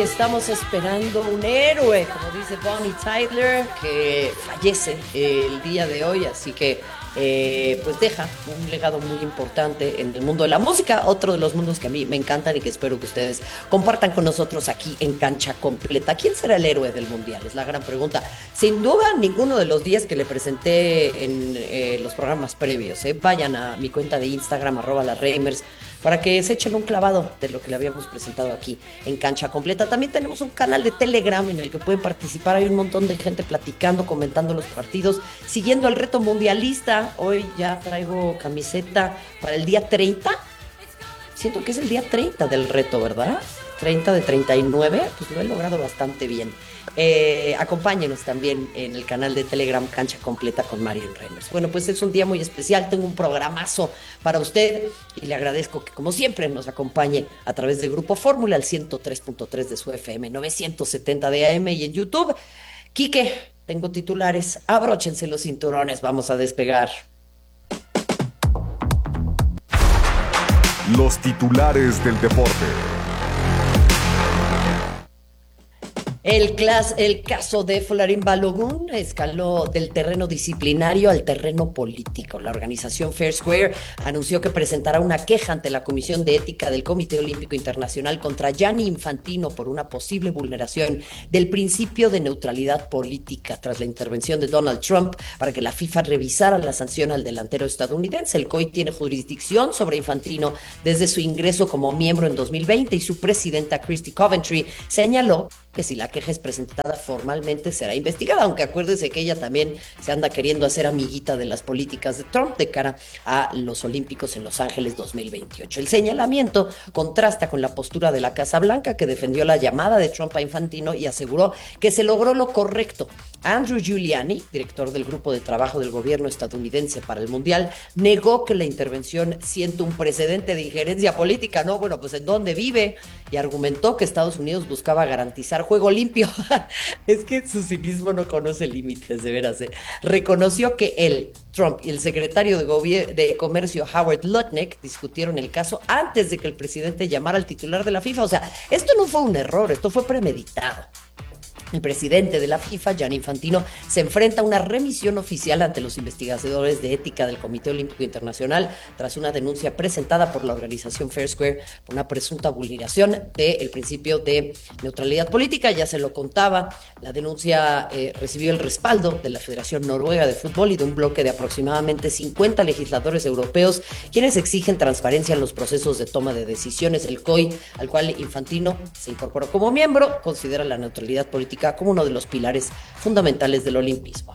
estamos esperando un héroe, como dice Bonnie Tyler, que fallece el día de hoy, así que pues deja un legado muy importante en el mundo de la música, otro de los mundos que a mí me encantan y que espero que ustedes compartan con nosotros aquí en Cancha Completa. ¿Quién será el héroe del mundial? Es la gran pregunta. Sin duda, ninguno de los días que le presenté en los programas previos. Vayan a mi cuenta de Instagram, @lasreimers, para que se echen un clavado de lo que le habíamos presentado aquí en Cancha Completa. También tenemos un canal de Telegram en el que pueden participar. Hay un montón de gente platicando, comentando los partidos, siguiendo el reto mundialista. Hoy ya traigo camiseta para el día 30. Siento que es el día 30 del reto, ¿verdad? 30 de 39, pues lo he logrado bastante bien. Acompáñenos también en el canal de Telegram Cancha Completa con Marion Reimers. Bueno, pues es un día muy especial, tengo un programazo para usted y le agradezco que como siempre nos acompañe a través del Grupo Fórmula, al 103.3 de su FM, 970 de AM y en YouTube. Quique, tengo titulares, abróchense los cinturones, vamos a despegar. Los titulares del deporte. El caso de Folarin Balogun escaló del terreno disciplinario al terreno político. La organización Fair Square anunció que presentará una queja ante la Comisión de Ética del Comité Olímpico Internacional contra Gianni Infantino por una posible vulneración del principio de neutralidad política tras la intervención de Donald Trump para que la FIFA revisara la sanción al delantero estadounidense. El COI tiene jurisdicción sobre Infantino desde su ingreso como miembro en 2020 y su presidenta Christy Coventry señaló que si la queja es presentada formalmente será investigada, aunque acuérdese que ella también se anda queriendo hacer amiguita de las políticas de Trump de cara a los Olímpicos en Los Ángeles 2028. El señalamiento contrasta con la postura de la Casa Blanca, que defendió la llamada de Trump a Infantino y aseguró que se logró lo correcto. Andrew Giuliani, director del grupo de trabajo del gobierno estadounidense para el Mundial, negó que la intervención siente un precedente de injerencia política. No, bueno, pues ¿en dónde vive? Y argumentó que Estados Unidos buscaba garantizar juego limpio. Es que su cinismo no conoce límites, de veras. Reconoció que él, Trump y el secretario de Comercio Howard Lutnick discutieron el caso antes de que el presidente llamara al titular de la FIFA. O sea, esto no fue un error, esto fue premeditado. El presidente de la FIFA, Gianni Infantino, se enfrenta a una remisión oficial ante los investigadores de ética del Comité Olímpico Internacional tras una denuncia presentada por la organización Fair Square por una presunta vulneración del principio de neutralidad política. Ya se lo contaba, la denuncia recibió el respaldo de la Federación Noruega de Fútbol y de un bloque de aproximadamente 50 legisladores europeos, quienes exigen transparencia en los procesos de toma de decisiones. El COI, al cual Infantino se incorporó como miembro, considera la neutralidad política como uno de los pilares fundamentales del olimpismo.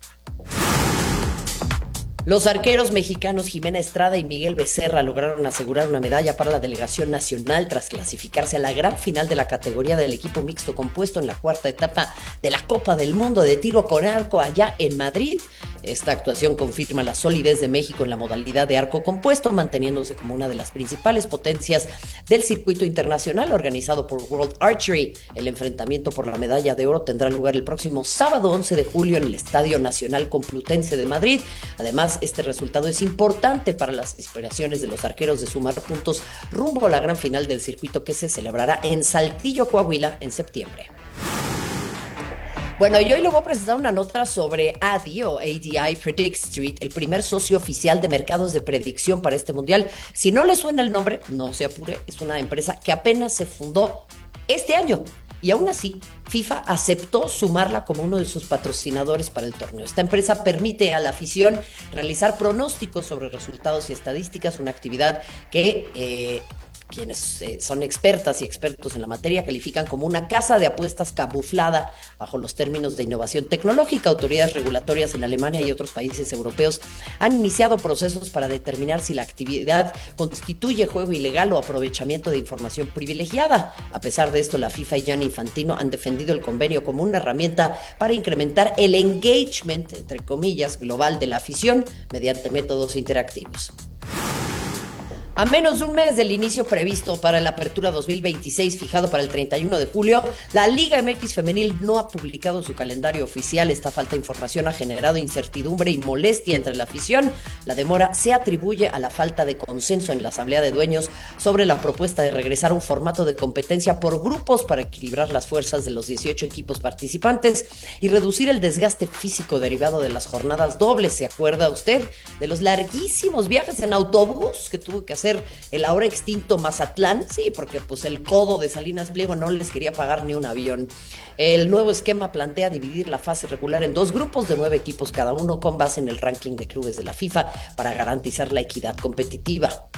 Los arqueros mexicanos Jimena Estrada y Miguel Becerra lograron asegurar una medalla para la delegación nacional tras clasificarse a la gran final de la categoría del equipo mixto compuesto en la cuarta etapa de la Copa del Mundo de tiro con arco allá en Madrid. Esta actuación confirma la solidez de México en la modalidad de arco compuesto, manteniéndose como una de las principales potencias del circuito internacional organizado por World Archery. El enfrentamiento por la medalla de oro tendrá lugar el próximo sábado 11 de julio en el Estadio Nacional Complutense de Madrid. Además, este resultado es importante para las aspiraciones de los arqueros de sumar puntos rumbo a la gran final del circuito que se celebrará en Saltillo, Coahuila, en septiembre. Bueno, y hoy le voy a presentar una nota sobre ADI o ADI Predict Street, el primer socio oficial de mercados de predicción para este mundial. Si no le suena el nombre, no se apure, es una empresa que apenas se fundó este año. Y aún así, FIFA aceptó sumarla como uno de sus patrocinadores para el torneo. Esta empresa permite a la afición realizar pronósticos sobre resultados y estadísticas, una actividad que quienes son expertas y expertos en la materia califican como una casa de apuestas camuflada bajo los términos de innovación tecnológica. Autoridades regulatorias en Alemania y otros países europeos han iniciado procesos para determinar si la actividad constituye juego ilegal o aprovechamiento de información privilegiada. A pesar de esto, la FIFA y Gianni Infantino han defendido el convenio como una herramienta para incrementar el engagement, entre comillas, global de la afición mediante métodos interactivos. A menos de un mes del inicio previsto para la apertura 2026, fijado para el 31 de julio, la Liga MX Femenil no ha publicado su calendario oficial. Esta falta de información ha generado incertidumbre y molestia entre la afición. La demora se atribuye a la falta de consenso en la Asamblea de Dueños sobre la propuesta de regresar a un formato de competencia por grupos para equilibrar las fuerzas de los 18 equipos participantes y reducir el desgaste físico derivado de las jornadas dobles. ¿Se acuerda usted de los larguísimos viajes en autobús que tuvo que hacer el ahora extinto Mazatlán? Sí, porque pues el codo de Salinas Pliego no les quería pagar ni un avión. El nuevo esquema plantea dividir la fase regular en dos grupos de 9 equipos cada uno con base en el ranking de clubes de la FIFA para garantizar la equidad competitiva.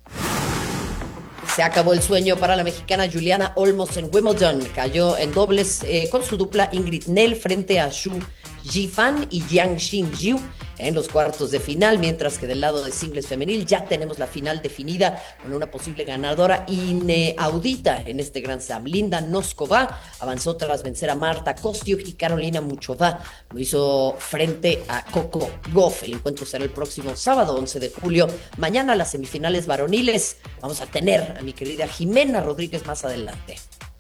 Se acabó el sueño para la mexicana Juliana Olmos en Wimbledon. Cayó en dobles con su dupla Ingrid Nel frente a Xu Jifan y Yang Xinjiu en los cuartos de final, mientras que del lado de singles femenil ya tenemos la final definida con una posible ganadora inaudita en este Grand Slam. Linda Noskova avanzó tras vencer a Marta Kostyuk y Carolina Muchova lo hizo frente a Coco Gauff. El encuentro será el próximo sábado 11 de julio. Mañana las semifinales varoniles. Vamos a tener a mi querida Jimena Rodríguez más adelante.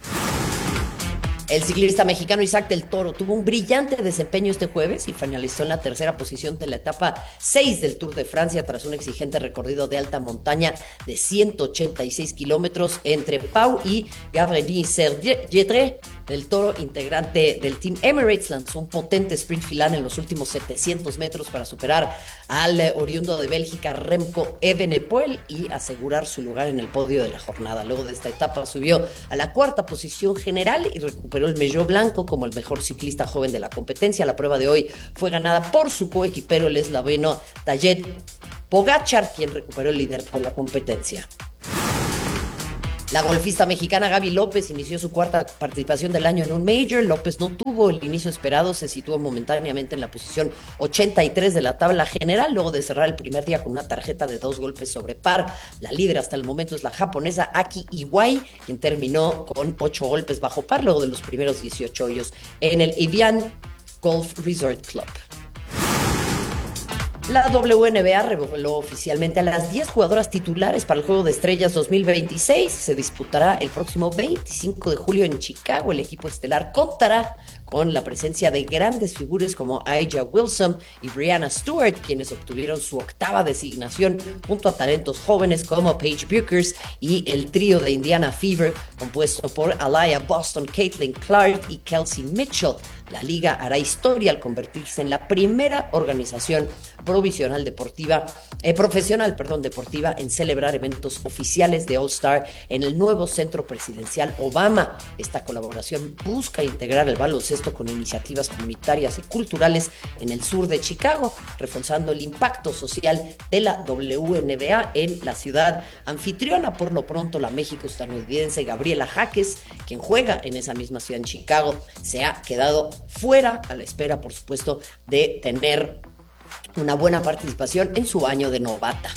El ciclista mexicano Isaac del Toro tuvo un brillante desempeño este jueves y finalizó en la tercera posición de la etapa 6 del Tour de Francia tras un exigente recorrido de alta montaña de 186 kilómetros entre Pau y Gavrenie-Serre-Gedré. Del Toro, integrante del Team Emirates, lanzó un potente sprint final en los últimos 700 metros para superar al oriundo de Bélgica Remco Evenepoel y asegurar su lugar en el podio de la jornada. Luego de esta etapa subió a la cuarta posición general y recuperó el maillot blanco como el mejor ciclista joven de la competencia. La prueba de hoy fue ganada por su coequipero, el esloveno Tadej Pogačar, quien recuperó el liderato de la competencia. La golfista mexicana Gaby López inició su cuarta participación del año en un Major. López no tuvo el inicio esperado, se situó momentáneamente en la posición 83 de la tabla general, luego de cerrar el primer día con una tarjeta de 2 golpes sobre par. La líder hasta el momento es la japonesa Aki Iwai, quien terminó con 8 golpes bajo par, luego de los primeros 18 hoyos en el Evian Golf Resort Club. La WNBA reveló oficialmente a las 10 jugadoras titulares para el Juego de Estrellas 2026. Se disputará el próximo 25 de julio en Chicago. El equipo estelar contará con la presencia de grandes figuras como A'ja Wilson y Brianna Stewart, quienes obtuvieron su octava designación junto a talentos jóvenes como Paige Bueckers y el trío de Indiana Fever, compuesto por Aliyah Boston, Caitlin Clark y Kelsey Mitchell. La liga hará historia al convertirse en la primera organización deportiva en celebrar eventos oficiales de All-Star en el nuevo Centro Presidencial Obama. Esta colaboración busca integrar el baloncesto con iniciativas comunitarias y culturales en el sur de Chicago, reforzando el impacto social de la WNBA en la ciudad anfitriona. Por lo pronto, la México-estadounidense Gabriela Jaques, quien juega en esa misma ciudad en Chicago, se ha quedado fuera a la espera, por supuesto, de tener una buena participación en su año de novata.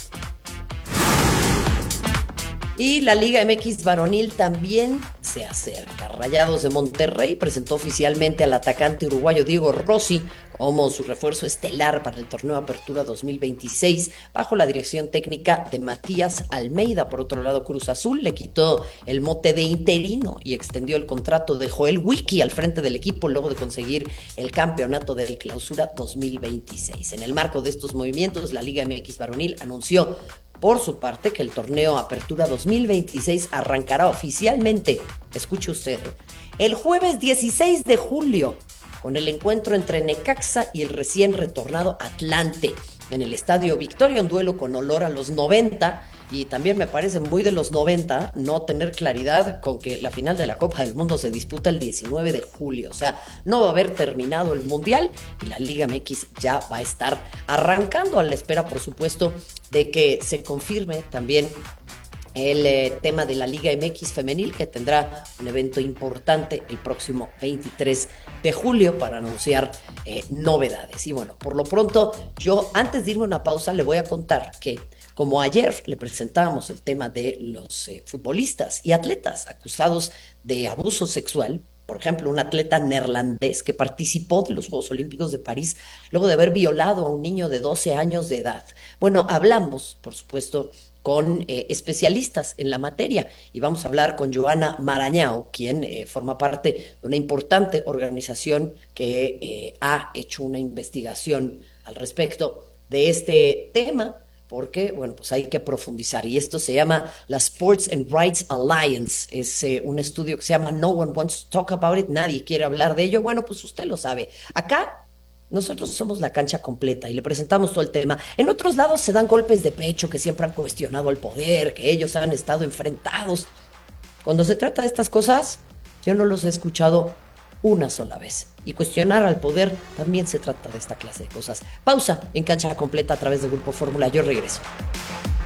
Y la Liga MX varonil también se acerca. Rayados de Monterrey presentó oficialmente al atacante uruguayo Diego Rossi como su refuerzo estelar para el torneo Apertura 2026 bajo la dirección técnica de Matías Almeida. Por otro lado, Cruz Azul le quitó el mote de interino y extendió el contrato de Joel Wiki al frente del equipo luego de conseguir el campeonato de Clausura 2026. En el marco de estos movimientos, la Liga MX varonil anunció por su parte que el torneo Apertura 2026 arrancará oficialmente, escuche usted, el jueves 16 de julio con el encuentro entre Necaxa y el recién retornado Atlante en el Estadio Victoria, un duelo con olor a los 90, y también me parece muy de los 90 no tener claridad con que la final de la Copa del Mundo se disputa el 19 de julio, o sea, no va a haber terminado el Mundial y la Liga MX ya va a estar arrancando a la espera, por supuesto, de que se confirme también el tema de la Liga MX femenil, que tendrá un evento importante el próximo 23 de julio para anunciar novedades. Y bueno, por lo pronto, yo antes de irme a una pausa le voy a contar que como ayer le presentábamos el tema de los futbolistas y atletas acusados de abuso sexual, por ejemplo, un atleta neerlandés que participó de los Juegos Olímpicos de París luego de haber violado a un niño de 12 años de edad. Bueno, hablamos, por supuesto, con especialistas en la materia. Y vamos a hablar con Joana Marañao, quien forma parte de una importante organización que ha hecho una investigación al respecto de este tema, porque, bueno, pues hay que profundizar. Y esto se llama la Sports and Rights Alliance. Es un estudio que se llama No One Wants to Talk About It. Nadie quiere hablar de ello. Bueno, pues usted lo sabe. Acá nosotros somos la cancha completa y le presentamos todo el tema. En otros lados se dan golpes de pecho que siempre han cuestionado el poder, que ellos han estado enfrentados. Cuando se trata de estas cosas, yo no los he escuchado una sola vez. Y cuestionar al poder también se trata de esta clase de cosas. Pausa en cancha completa a través del Grupo Fórmula. Yo regreso.